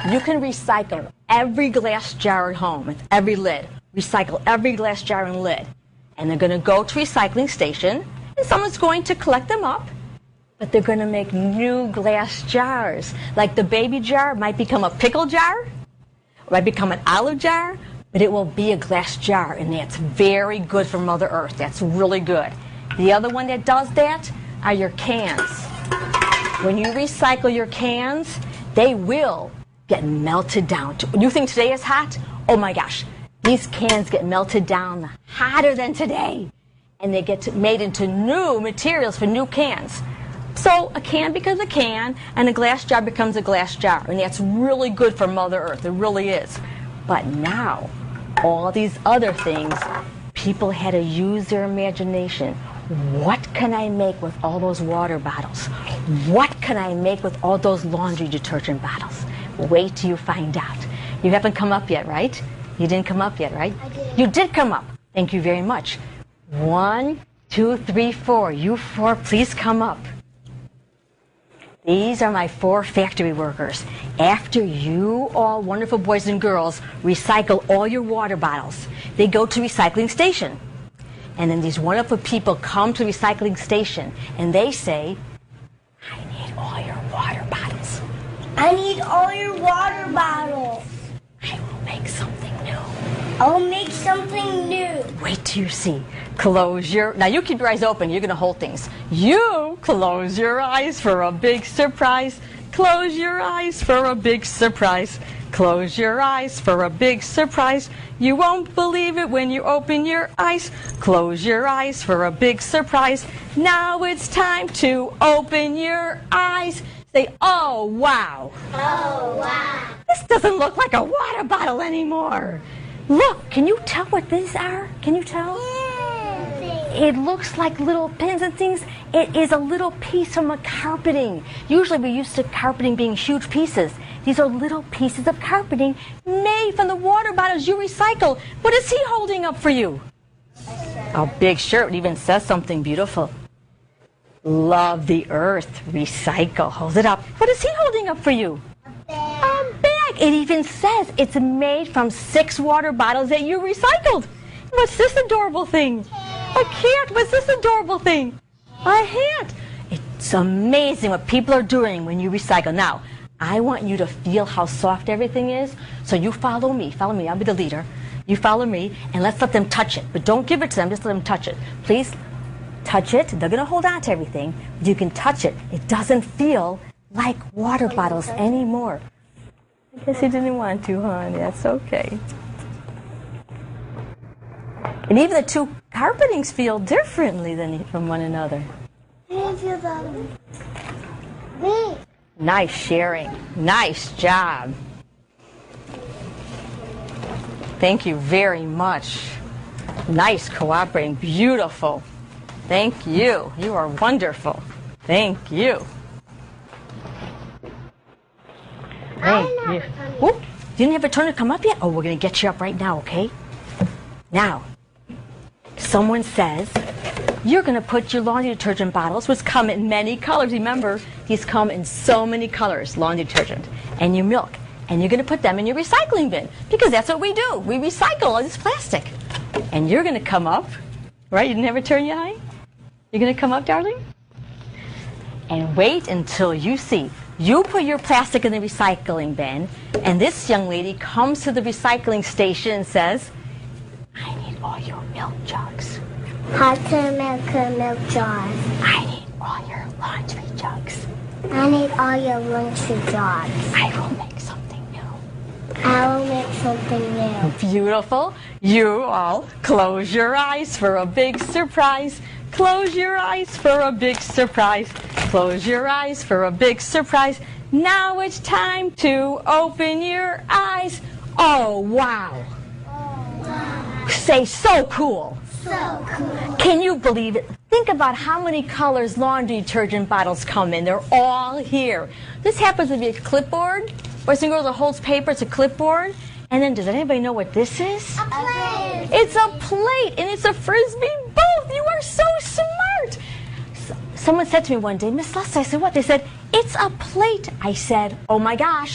You can recycle every glass jar at home with every lid. Recycle every glass jar and lid. And they're going to go to recycling station, and someone's going to collect them up, but they're going to make new glass jars. Like the baby jar might become a pickle jar, or might become an olive jar, but it will be a glass jar, and that's very good for Mother Earth. That's really good. The other one that does that are your cans. When you recycle your cans, they will get melted down. You think today is hot? Oh my gosh. These cans get melted down hotter than today. And they get made into new materials for new cans. So a can becomes a can, and a glass jar becomes a glass jar. And that's really good for Mother Earth. It really is. But now, all these other things, people had to use their imagination. What can I make with all those water bottles? What can I make with all those laundry detergent bottles? Wait till you find out. You haven't come up yet, right? You didn't come up yet, right? I did. You did come up. Thank you very much. 1, 2, 3, 4. You 4, please come up. These are my 4 factory workers. After you all wonderful boys and girls recycle all your water bottles, they go to recycling station. And then these wonderful people come to the recycling station, and they say, I need all your water bottles. I need all your water bottles. I will make something new. I'll make something new. Wait till you see. Close your... Now you keep your eyes open. You're going to hold things. You close your eyes for a big surprise. Close your eyes for a big surprise. Close your eyes for a big surprise. You won't believe it when you open your eyes. Close your eyes for a big surprise. Now it's time to open your eyes. Say, oh, wow. Oh, wow. This doesn't look like a water bottle anymore. Look, can you tell what these are? Can you tell? It looks like little pins and things. It is a little piece from a carpeting. Usually we're used to carpeting being huge pieces. These are little pieces of carpeting made from the water bottles you recycle. What is he holding up for you? A big shirt. It even says something beautiful. Love the earth. Recycle. Hold it up. What is he holding up for you? A bag. It even says it's made from 6 water bottles that you recycled. What's this adorable thing? A cat. What's this adorable thing? A hat. It's amazing what people are doing when you recycle. Now, I want you to feel how soft everything is. So you follow me. Follow me. I'll be the leader. You follow me, and let's let them touch it. But don't give it to them. Just let them touch it. Please touch it. They're going to hold on to everything. You can touch it. It doesn't feel like water bottles anymore. I guess you didn't want to, hon. That's okay. And even the 2 carpetings feel differently from one another. Nice sharing. Nice job. Thank you very much. Nice cooperating. Beautiful. Thank you. You are wonderful. Thank you. Thank you. Whoop. You didn't have a turn to come up yet? Oh, we're going to get you up right now, okay? Now, someone says you're going to put your laundry detergent bottles, which come in many colors. Remember, these come in so many colors, laundry detergent, and your milk. And you're going to put them in your recycling bin, because that's what we do. We recycle all this plastic. And you're going to come up, right? You didn't have a turn yet, honey? You're going to come up, darling? And wait until you see. You put your plastic in the recycling bin, and this young lady comes to the recycling station and says, I need all your milk jugs. How to make a milk jar. I need all your laundry jugs. I need all your laundry jars. I will make something new. I will make something new. Beautiful. You all close your eyes for a big surprise. Close your eyes for a big surprise. Close your eyes for a big surprise. Now it's time to open your eyes. Oh, wow. Say, so cool. So cool. Can you believe it? Think about how many colors laundry detergent bottles come in. They're all here. This happens to be a clipboard. Boys and girls, it holds paper. It's a clipboard. And then, does anybody know what this is? A plate. It's a plate, and it's a Frisbee both. You are so smart. Someone said to me one day, Miss Leslie, I said, what? They said, it's a plate. I said, oh my gosh.